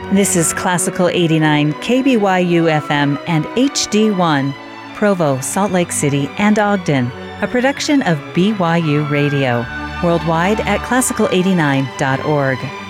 This is Classical 89 KBYU FM and HD1, Provo, Salt Lake City, and Ogden, a production of BYU Radio, worldwide at classical89.org.